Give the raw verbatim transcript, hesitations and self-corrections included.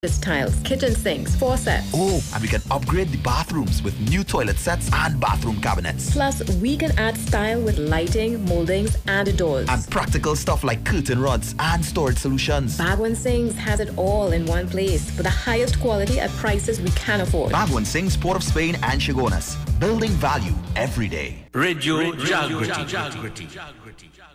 tiles, kitchen sinks, faucets. Oh, and we can upgrade the bathrooms with new toilet sets and bathroom cabinets. Plus, we can add style with lighting, moldings, and doors. And practical stuff like curtain rods and storage solutions. Bhagwan Singh's has it all in one place for the highest quality at prices we can afford. Bhagwan Singh's, Port of Spain and Chagonas. Building value every day. Radio Jagriti.